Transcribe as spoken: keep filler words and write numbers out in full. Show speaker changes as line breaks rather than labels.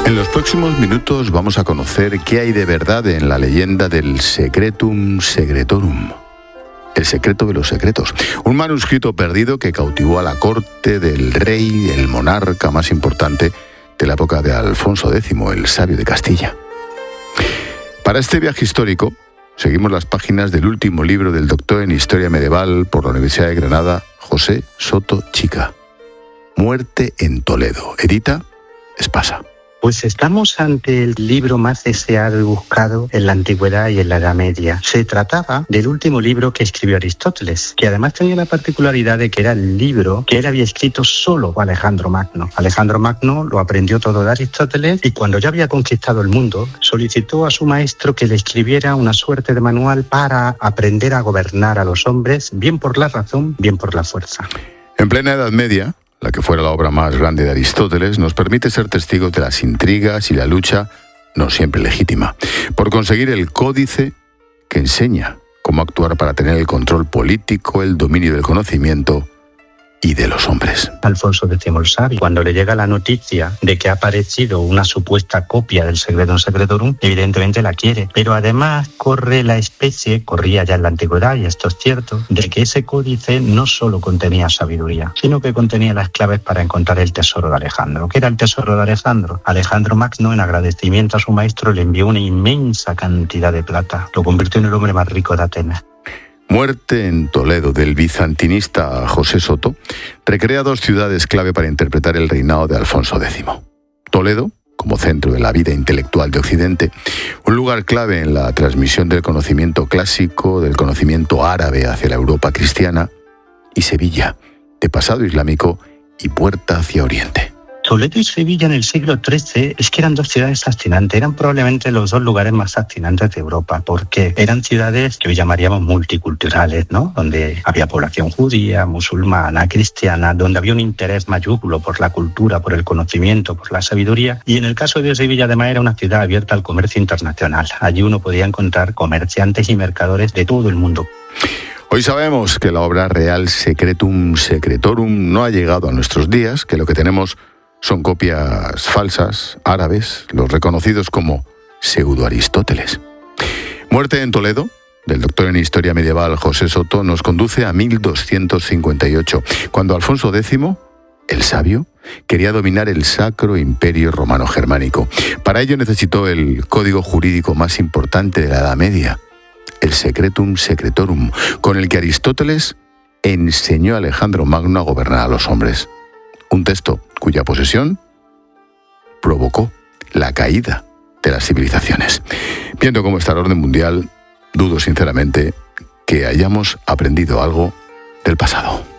En los próximos minutos vamos a conocer qué hay de verdad en la leyenda del Secretum Secretorum, el secreto de los secretos, un manuscrito perdido que cautivó a la corte del rey, el monarca más importante de la época de Alfonso décimo, el sabio de Castilla. Para este viaje histórico, seguimos las páginas del último libro del doctor en Historia Medieval por la Universidad de Granada, José Soto Chica, Muerte en Toledo, edita Espasa.
Pues estamos ante el libro más deseado y buscado en la antigüedad y en la Edad Media. Se trataba del último libro que escribió Aristóteles, que además tenía la particularidad de que era el libro que él había escrito solo Alejandro Magno. Alejandro Magno lo aprendió todo de Aristóteles y cuando ya había conquistado el mundo, solicitó a su maestro que le escribiera una suerte de manual para aprender a gobernar a los hombres, bien por la razón, bien por la fuerza.
En plena Edad Media, la que fuera la obra más grande de Aristóteles, nos permite ser testigos de las intrigas y la lucha, no siempre legítima, por conseguir el códice que enseña cómo actuar para tener el control político, el dominio del conocimiento y de los hombres.
Alfonso décimo el Sabio, cuando le llega la noticia de que ha aparecido una supuesta copia del Secretum Secretorum, evidentemente la quiere, pero además corre la especie, corría ya en la antigüedad, y esto es cierto, de que ese códice no solo contenía sabiduría, sino que contenía las claves para encontrar el tesoro de Alejandro. ¿Qué era el tesoro de Alejandro? Alejandro Magno, en agradecimiento a su maestro, le envió una inmensa cantidad de plata. Lo convirtió en el hombre más rico de Atenas.
Muerte en Toledo, del bizantinista José Soto, recrea dos ciudades clave para interpretar el reinado de Alfonso décimo. Toledo, como centro de la vida intelectual de Occidente, un lugar clave en la transmisión del conocimiento clásico, del conocimiento árabe hacia la Europa cristiana, y Sevilla, de pasado islámico y puerta hacia Oriente.
Toledo y Sevilla en el siglo trece es que eran dos ciudades fascinantes, eran probablemente los dos lugares más fascinantes de Europa, porque eran ciudades que hoy llamaríamos multiculturales, ¿no? Donde había población judía, musulmana, cristiana, donde había un interés mayúsculo por la cultura, por el conocimiento, por la sabiduría, y en el caso de Sevilla además era una ciudad abierta al comercio internacional. Allí uno podía encontrar comerciantes y mercaderes de todo el mundo.
Hoy sabemos que la obra real Secretum Secretorum no ha llegado a nuestros días, que lo que tenemos son copias falsas, árabes, los reconocidos como pseudo-Aristóteles. Muerte en Toledo, del doctor en Historia Medieval José Soto, nos conduce a mil doscientos cincuenta y ocho, cuando Alfonso décimo, el sabio, quería dominar el Sacro Imperio Romano-Germánico. Para ello necesitó el código jurídico más importante de la Edad Media, el Secretum Secretorum, con el que Aristóteles enseñó a Alejandro Magno a gobernar a los hombres. Un texto cuya posesión provocó la caída de las civilizaciones. Viendo cómo está el orden mundial, dudo sinceramente que hayamos aprendido algo del pasado.